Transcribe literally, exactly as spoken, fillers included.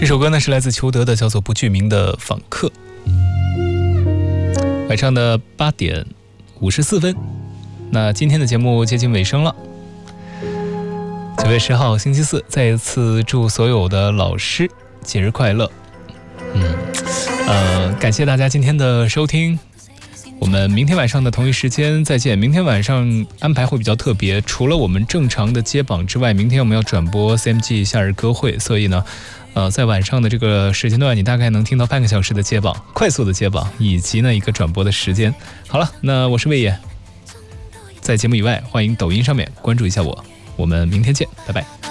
这首歌呢是来自裘德的，叫做《不具名的访客》。晚上的八点五十四分，那今天的节目接近尾声了。九月十号星期四，再一次祝所有的老师节日快乐。嗯，呃，感谢大家今天的收听。我们明天晚上的同一时间再见。明天晚上安排会比较特别，除了我们正常的接榜之外，明天我们要转播 C M G 夏日歌会，所以呢，呃，在晚上的这个时间段，你大概能听到半个小时的接榜，快速的接榜，以及呢一个转播的时间。好了，那我是魏野，在节目以外，欢迎抖音上面关注一下我，我们明天见，拜拜。